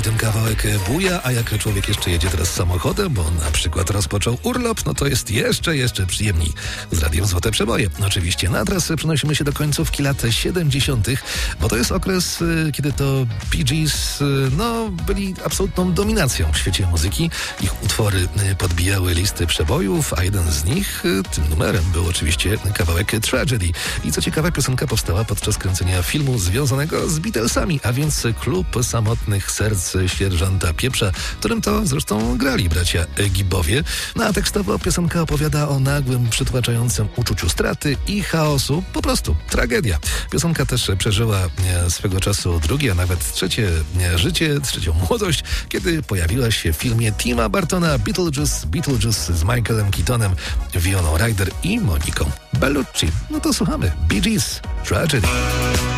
ten kawałek buja, a jak człowiek jeszcze jedzie teraz samochodem, bo na przykład rozpoczął urlop, no to jest jeszcze przyjemniej z Radiem Złote Przeboje. Oczywiście, no a teraz przenosimy się do końcówki lat 70., bo to jest okres, kiedy to Bee Gees, byli absolutną dominacją w świecie muzyki. Ich utwory podbijały listy przebojów, a jeden z nich, tym numerem, był oczywiście kawałek Tragedy. I co ciekawe, piosenka powstała podczas kręcenia filmu związanego z Beatlesami, a więc Klub Samotnych Serc Sierżanta Pieprza, w którym to zresztą grali bracia Gibbowie. No a tekstowo piosenka opowiada o nagłym, przytłaczającym uczuciu straty i chaosu. Po prostu tragedia. Piosenka też przeżyła swego czasu drugie, a nawet trzecie życie, trzecią młodość, kiedy pojawiła się w filmie Tima Burtona Beetlejuice z Michaelem Keatonem, Wioną Ryder i Moniką Bellucci. No to słuchamy. Bee Gees, Tragedy.